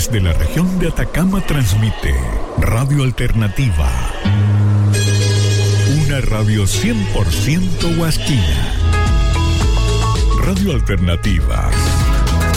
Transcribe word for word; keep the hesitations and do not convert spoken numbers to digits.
Desde la región de Atacama transmite Radio Alternativa, una radio cien por ciento huasquina. Radio Alternativa,